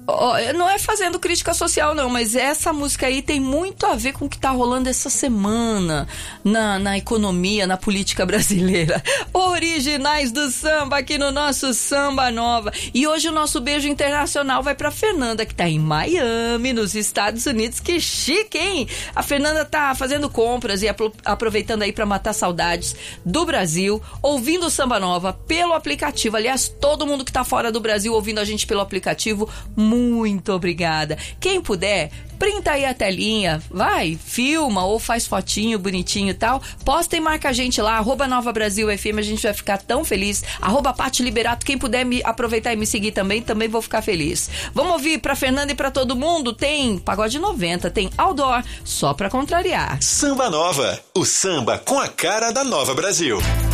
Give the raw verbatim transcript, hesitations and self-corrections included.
ó, não é fazendo crítica social não, mas essa música aí tem muito a ver com o que tá rolando essa semana na, na economia, na política brasileira. Originais do samba aqui no nosso Samba Nova. E hoje o nosso beijo internacional vai pra Fernanda, que tá em Miami, nos Estados Unidos. Que chique, hein? A Fernanda tá fazendo compras e apro- aproveitando aí pra matar saudades do Brasil, ouvindo o Samba Nova pelo aplicativo. Aliás, todo mundo que tá fora do Brasil ouvindo a gente pelo aplicativo, muito obrigada. Quem puder, printa aí a telinha, vai, filma ou faz fotinho bonitinho e tal, posta e marca a gente lá, arroba Nova Brasil F M, a gente vai ficar tão feliz, arroba Pati Liberato, quem puder me aproveitar e me seguir também, também vou ficar feliz. Vamos ouvir pra Fernanda e pra todo mundo, tem Pagode noventa, tem Outdoor, só pra contrariar. Samba Nova, o samba com a cara da Nova Brasil.